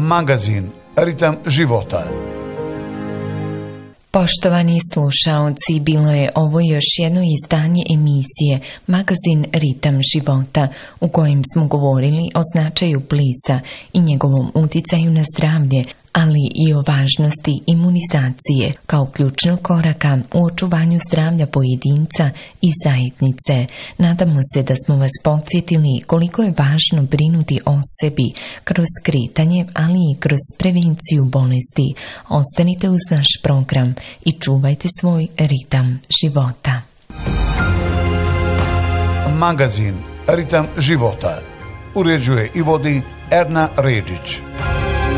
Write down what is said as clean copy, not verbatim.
Magazin Ritam života. Poštovani slušaoci, bilo je ovo još jedno izdanje emisije Magazin Ritam života u kojem smo govorili o značaju bliza i njegovom uticaju na zdravlje, ali i o važnosti imunizacije kao ključnog koraka u očuvanju zdravlja pojedinca i zajednice. Nadamo se da smo vas podsjetili koliko je važno brinuti o sebi kroz kretanje, ali i kroz prevenciju bolesti. Ostanite uz naš program i čuvajte svoj ritam života. Magazin Ritam života uređuje i vodi Erna Ređić.